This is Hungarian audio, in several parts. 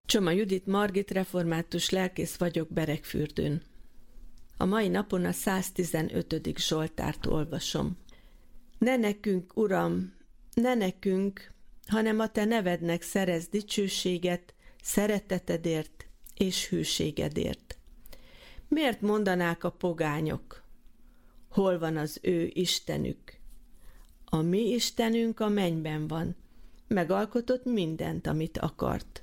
Csoma Judit Margit, református lelkész vagyok Beregfürdőn. A mai napon a 115. Zsoltárt olvasom. Ne nekünk, Uram, ne nekünk, hanem a Te nevednek szerez dicsőséget, szeretetedért és hűségedért. Miért mondanák a pogányok? Hol van az ő Istenük? A mi Istenünk a mennyben van, megalkotott mindent, amit akart.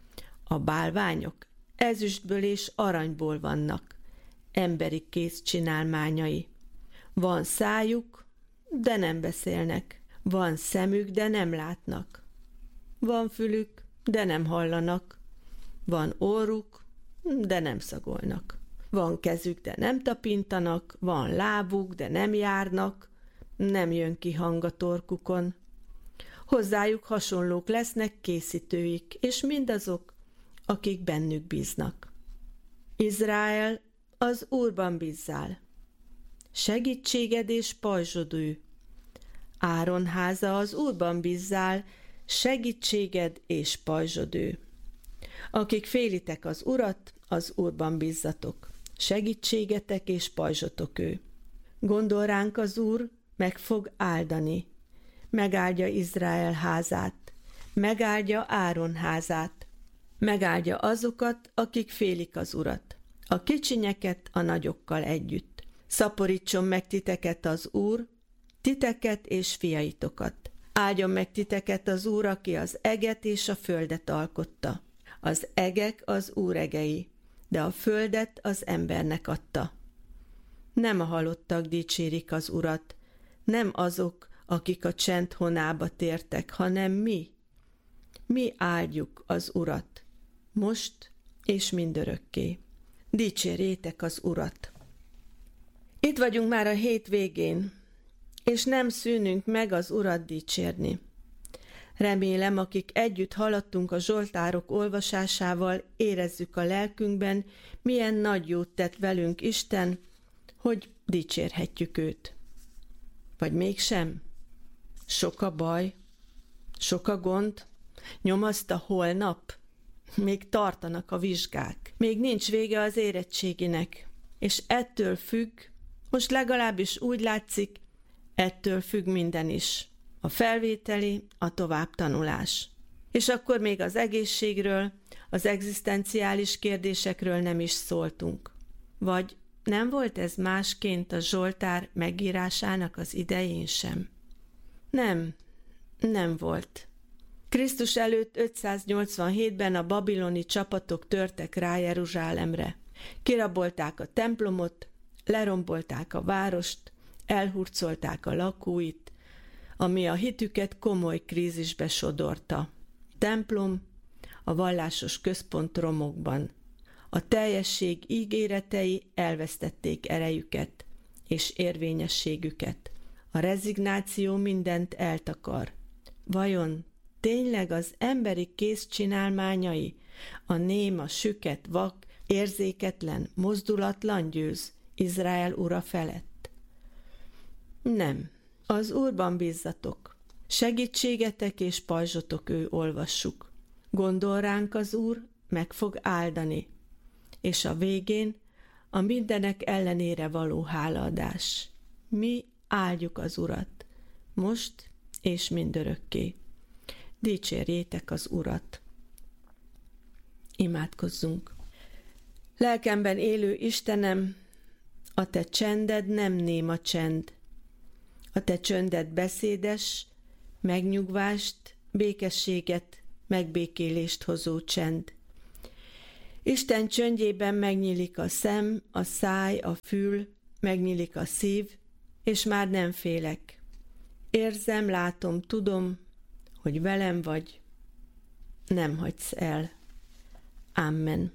A bálványok ezüstből és aranyból vannak, emberi kéz csinálmányai. Van szájuk, de nem beszélnek. Van szemük, de nem látnak. Van fülük, de nem hallanak. Van orruk, de nem szagolnak. Van kezük, de nem tapintanak. Van lábuk, de nem járnak. Nem jön ki hang a torkukon. Hozzájuk hasonlók lesznek készítőik, és mindazok, akik bennük bíznak. Izrael, az Úrban bízzál. Segítséged és pajzsod ő. Áron háza, az Úrban bízzál, segítséged és pajzsod ő. Akik félitek az Urat, az Úrban bízzatok. Segítségetek és pajzsotok ő. Gondol ránk az Úr, meg fog áldani. Megáldja Izrael házát, megáldja Áron házát, megáldja azokat, akik félik az Urat, a kicsinyeket a nagyokkal együtt. Szaporítson meg titeket az Úr, titeket és fiaitokat. Áldjon meg titeket az Úr, aki az eget és a földet alkotta. Az egek az Úr egei, de a földet az embernek adta. Nem a halottak dicsérik az Urat, nem azok, akik a csend honába tértek, hanem mi. Mi áldjuk az Urat, most és mindörökké. Dicsérjétek az Urat! Itt vagyunk már a hét végén, és nem szűnünk meg az Urat dicsérni. Remélem, akik együtt haladtunk a zsoltárok olvasásával, érezzük a lelkünkben, milyen nagy jót tett velünk Isten, hogy dicsérhetjük őt. Vagy mégsem? Sok a baj, sok a gond, nyomaszt a holnap, még tartanak a vizsgák, még nincs vége az érettséginek, és ettől függ, most legalábbis úgy látszik, ettől függ minden is, a felvételi, a továbbtanulás. És akkor még az egészségről, az egzisztenciális kérdésekről nem is szóltunk. Vagy nem volt ez másként a Zsoltár megírásának az idején sem? Nem volt. Krisztus előtt 587-ben a babiloni csapatok törtek rá Jeruzsálemre. Kirabolták a templomot, lerombolták a várost, elhurcolták a lakóit, ami a hitüket komoly krízisbe sodorta. A templom, a vallásos központ romokban. A teljesség ígéretei elvesztették erejüket és érvényességüket. A rezignáció mindent eltakar. Vajon tényleg az emberi kéz csinálmányai, a néma, süket, vak, érzéketlen, mozdulatlan győz Izrael ura felett? Nem. Az Úrban bízzatok. Segítségetek és pajzsotok ő, olvassuk. Gondol ránk az Úr, meg fog áldani. És a végén a mindenek ellenére való hálaadás. Mi áldjuk az Urat, most és mindörökké. Dicsérjétek az Urat! Imádkozzunk! Lelkemben élő Istenem, a Te csended nem néma csend. A Te csönded beszédes, megnyugvást, békességet, megbékélést hozó csend. Isten csöndjében megnyílik a szem, a száj, a fül, megnyílik a szív, és már nem félek. Érzem, látom, tudom, hogy velem vagy, nem hagysz el. Amen.